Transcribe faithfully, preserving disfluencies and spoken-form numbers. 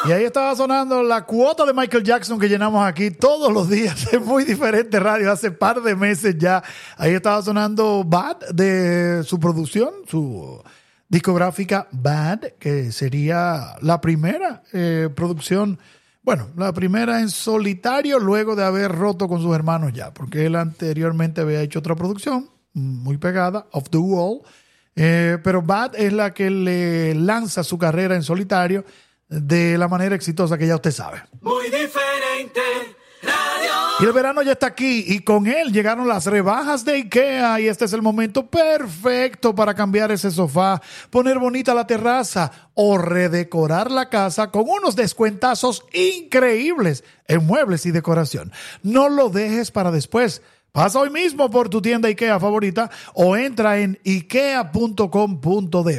Y ahí estaba sonando la cuota de Michael Jackson que llenamos aquí todos los días en Muy Diferente Radio hace par de meses ya. Ahí estaba sonando Bad de su producción, su discográfica Bad, que sería la primera eh, producción, bueno, la primera en solitario luego de haber roto con sus hermanos ya, porque él anteriormente había hecho otra producción muy pegada, Off the Wall, eh, pero Bad es la que le lanza su carrera en solitario de la manera exitosa que ya usted sabe. Muy Diferente Radio. Y el verano ya está aquí y con él llegaron las rebajas de IKEA y este es el momento perfecto para cambiar ese sofá, poner bonita la terraza o redecorar la casa con unos descuentazos increíbles en muebles y decoración. No lo dejes para después. Pasa hoy mismo por tu tienda IKEA favorita o entra en ikea punto com punto de.